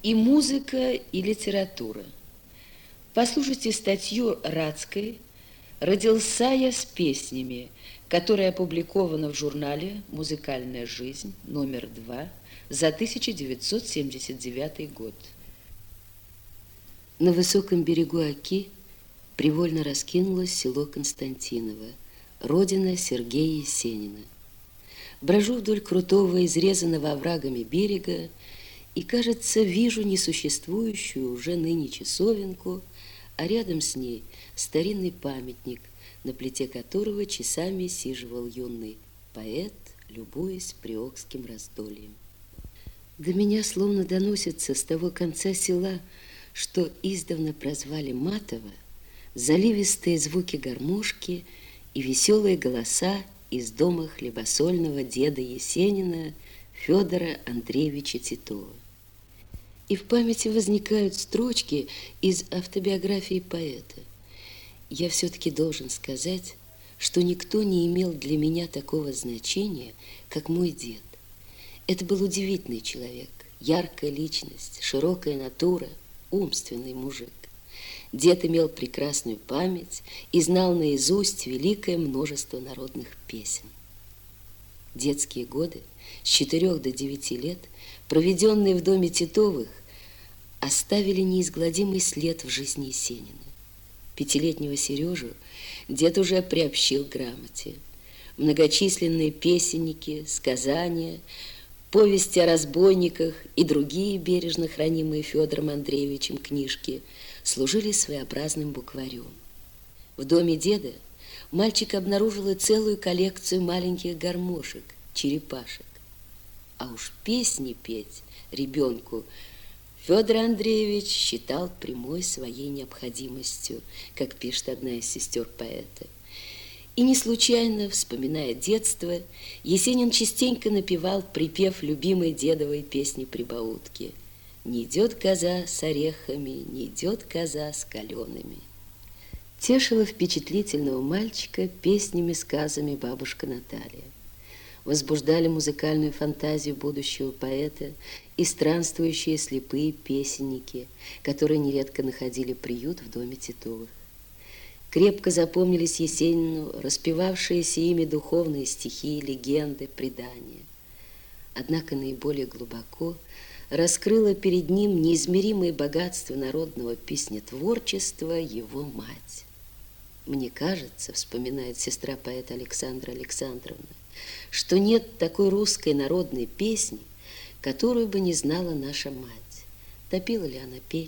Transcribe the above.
и музыка, и литература. Послушайте статью Радской «Родился я с песнями», которая опубликована в журнале «Музыкальная жизнь» номер 2 за 1979 год. На высоком берегу Оки привольно раскинулось село Константиново, родина Сергея Есенина. Брожу вдоль крутого, изрезанного оврагами берега и, кажется, вижу несуществующую уже ныне часовенку, а рядом с ней старинный памятник, на плите которого часами сиживал юный поэт, любуясь приокским раздольем. До меня словно доносится с того конца села, что издавна прозвали Матово, заливистые звуки гармошки и веселые голоса из дома хлебосольного деда Есенина Федора Андреевича Титова. И в памяти возникают строчки из автобиографии поэта. Я все-таки должен сказать, что никто не имел для меня такого значения, как мой дед. Это был удивительный человек, яркая личность, широкая натура, умственный мужик. Дед имел прекрасную память и знал наизусть великое множество народных песен. Детские годы с 4 до 9 лет, проведенные в доме Титовых, оставили неизгладимый след в жизни Есенина. 5-летнего Сережу дед уже приобщил к грамоте. Многочисленные песенники, сказания, повести о разбойниках и другие бережно хранимые Федором Андреевичем книжки служили своеобразным букварем. В доме деда мальчик обнаружил и целую коллекцию маленьких гармошек, черепашек. А уж песни петь ребенку Федор Андреевич считал прямой своей необходимостью, как пишет одна из сестер поэта. И не случайно, вспоминая детство, Есенин частенько напевал припев любимой дедовой песни-прибаутки: «Не идет коза с орехами, не идет коза с калеными». Тешила впечатлительного мальчика песнями-сказами бабушка Наталья. Возбуждали музыкальную фантазию будущего поэта и странствующие слепые песенники, которые нередко находили приют в доме Титовых. Крепко запомнились Есенину распевавшиеся ими духовные стихи, легенды, предания. Однако наиболее глубоко раскрыла перед ним неизмеримое богатство народного песнетворчества его мать. «Мне кажется, — вспоминает сестра поэта Александра Александровна, — что нет такой русской народной песни, которую бы не знала наша мать. Топила ли она печь,